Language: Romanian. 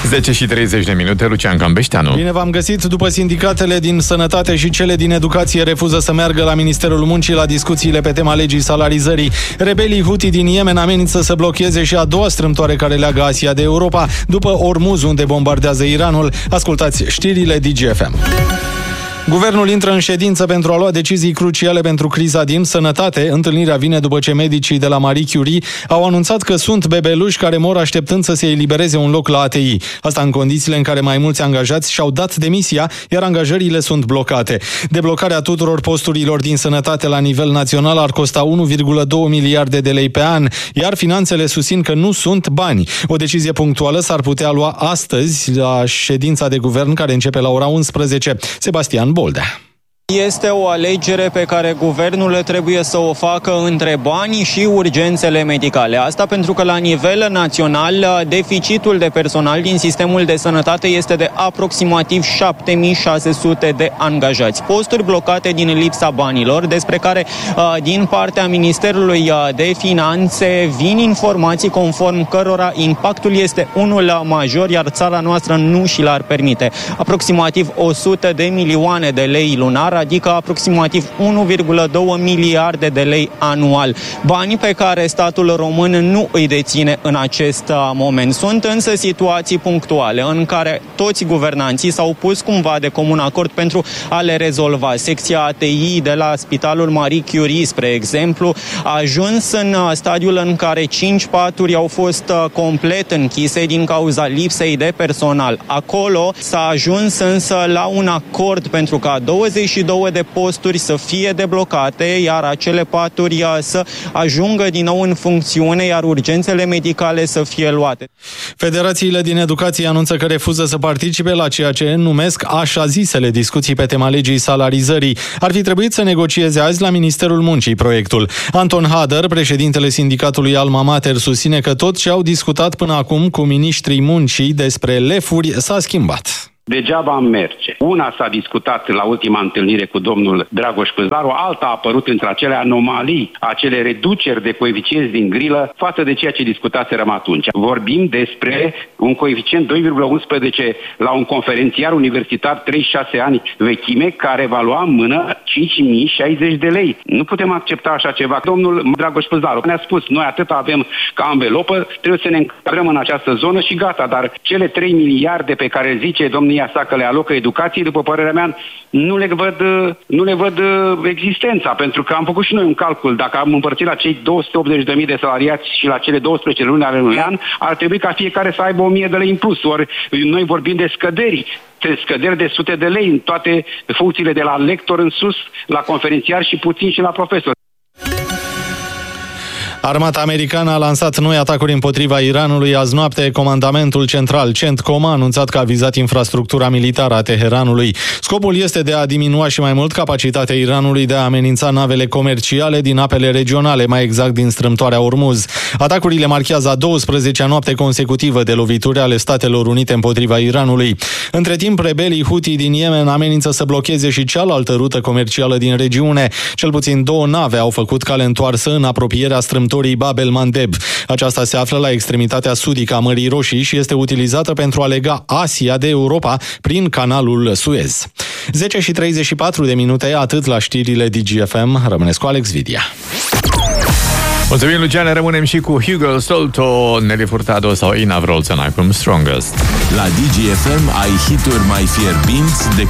10:30, Lucian Cambeșteanu. Bine v-am găsit. După sindicatele din sănătate și cele din educație refuză să meargă la Ministerul Muncii la discuțiile pe tema legii salarizării. Rebelii Houthi din Yemen amenință să blocheze și a doua strâmtoare care leagă Asia de Europa, după Ormuz, unde bombardează Iranul. Ascultați știrile DGFM. Guvernul intră în ședință pentru a lua decizii cruciale pentru criza din sănătate. Întâlnirea vine după ce medicii de la Marie Curie au anunțat că sunt bebeluși care mor așteptând să se elibereze un loc la ATI. Asta în condițiile în care mai mulți angajați și-au dat demisia, iar angajările sunt blocate. Deblocarea tuturor posturilor din sănătate la nivel național ar costa 1,2 miliarde de lei pe an, iar finanțele susțin că nu sunt bani. O decizie punctuală s-ar putea lua astăzi la ședința de guvern care începe la ora 11. Sebastian Boldea. Este o alegere pe care guvernul trebuie să o facă între bani și urgențele medicale. Asta pentru că la nivel național deficitul de personal din sistemul de sănătate este de aproximativ 7600 de angajați. Posturi blocate din lipsa banilor, despre care din partea Ministerului de Finanțe vin informații conform cărora impactul este unul major, iar țara noastră nu și l-ar permite. Aproximativ 100 de milioane de lei lunar, adică aproximativ 1,2 miliarde de lei anual. Bani pe care statul român nu îi deține în acest moment. Sunt însă situații punctuale în care toți guvernanții s-au pus cumva de comun acord pentru a le rezolva. Secția ATI de la Spitalul Marie Curie, spre exemplu, a ajuns în stadiul în care 5 paturi au fost complet închise din cauza lipsei de personal. Acolo s-a ajuns însă la un acord pentru ca 22 de posturi să fie deblocate, iar acele paturi să ajungă din nou în funcțiune, iar urgențele medicale să fie luate. Federațiile din educație anunță că refuză să participe la ceea ce numesc așa zisele discuții pe tema legii salarizării. Ar fi trebuit să negocieze azi la Ministerul Muncii proiectul. Anton Hader, președintele sindicatului Alma Mater, susține că tot ce au discutat până acum cu miniștrii muncii despre lefuri s-a schimbat. Degeaba am merge. Una s-a discutat la ultima întâlnire cu domnul Dragoș Păzaru, alta a apărut între acele anomalii, acele reduceri de coeficienți din grilă față de ceea ce discutaserăm atunci. Vorbim despre un coeficient 2,11 la un conferențiar universitar 36 ani vechime, care va lua în mână 5.060 de lei. Nu putem accepta așa ceva. Domnul Dragoș Păzaru ne-a spus, noi atât avem ca anvelopă, trebuie să ne încadrăm în această zonă și gata, dar cele 3 miliarde pe care zice domnia sa că le alocă educației, după părerea mea, nu le văd existența, pentru că am făcut și noi un calcul. Dacă am împărțit la cei 280.000 de salariați și la cele 12 luni ale unui an, ar trebui ca fiecare să aibă 1.000 de lei în plus. Ori noi vorbim de scăderi de sute de lei în toate funcțiile, de la lector în sus, la conferențiar și puțin și la profesor. Armata americană a lansat noi atacuri împotriva Iranului azi noapte. Comandamentul central CENTCOM a anunțat că a vizat infrastructura militară a Teheranului. Scopul este de a diminua și mai mult capacitatea Iranului de a amenința navele comerciale din apele regionale, mai exact din strâmtoarea Ormuz. Atacurile marchează a 12-a noapte consecutivă de lovituri ale Statelor Unite împotriva Iranului. Între timp, rebelii Houthi din Yemen amenință să blocheze și cealaltă rută comercială din regiune. Cel puțin 2 nave au făcut cale întoarsă în apropierea strâmtorii Bab el-Mandeb. Aceasta se află la extremitatea sudică a Mării Roșii și este utilizată pentru a lega Asia de Europa prin canalul Suez. 10:34, atât la știrile DGFM. Rămâneți cu Alex Vidia. Mulțumim, Luciane, rămânem și cu Hugo Stolto, Nelly Furtado sau Ina Wroldsen acum Strongest. La DGFM ai hituri mai fierbinți de